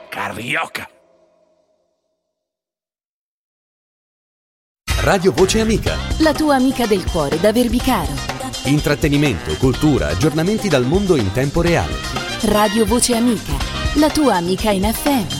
Carioca. Radio Voce Amica. La tua amica del cuore da Verbicaro. Intrattenimento, cultura, aggiornamenti dal mondo in tempo reale. Radio Voce Amica. La tua amica in FM.